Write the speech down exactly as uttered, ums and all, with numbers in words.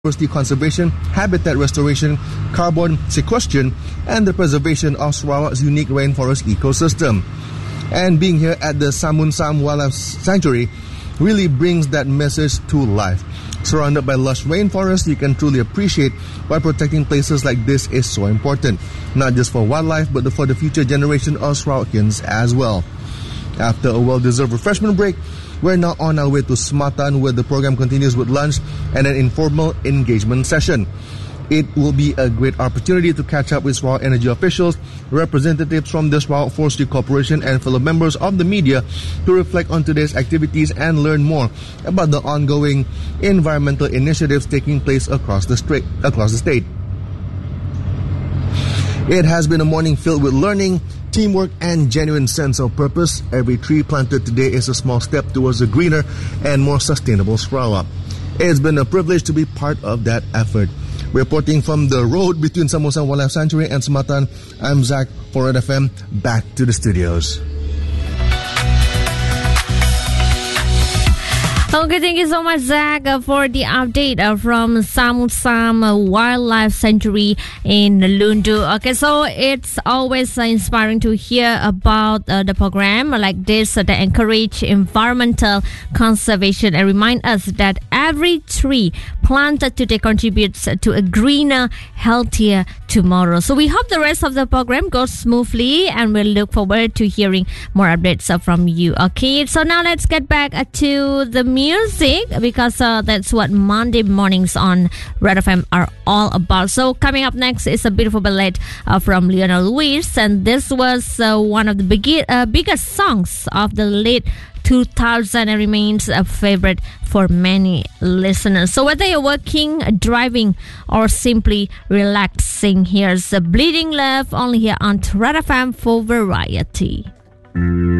biodiversity conservation, habitat restoration, carbon sequestration, and the preservation of Sarawak's unique rainforest ecosystem. And being here at the Samun Sam Wildlife Sanctuary really brings that message to life. Surrounded by lush rainforests, you can truly appreciate why protecting places like this is so important, not just for wildlife, but for the future generation of Sarawakians as well. After a well-deserved refreshment break, we're now on our way to Smatan, where the program continues with lunch and an informal engagement session. It will be a great opportunity to catch up with Sarawak Energy officials, representatives from the Sarawak Forestry Corporation, and fellow members of the media to reflect on today's activities and learn more about the ongoing environmental initiatives taking place across the, stra- across the state. It has been a morning filled with learning, teamwork, and genuine sense of purpose. Every tree planted today is a small step towards a greener and more sustainable Sarawak. It's been a privilege to be part of that effort. Reporting from the road between Samun Sam Wildlife Sanctuary and Smatan, I'm Zach for Red F M. Back to the studios. Okay, thank you so much, Zach, uh, for the update uh, from Samun Sam uh, Wildlife Sanctuary in Lundu. Okay, so it's always uh, inspiring to hear about uh, the program like this uh, that encourage environmental conservation and remind us that every tree planted today contributes to a greener, healthier tomorrow. So we hope the rest of the program goes smoothly, and we'll look forward to hearing more updates uh, from you. Okay, so now let's get back uh, to the music, because uh, that's what Monday mornings on Red F M are all about. So coming up next is a beautiful ballad uh, from Leona Lewis, and this was uh, one of the big, uh, biggest songs of the late two thousand and remains a favorite for many listeners. So whether you're working, driving, or simply relaxing, here's a Bleeding Love only here on Red F M for variety.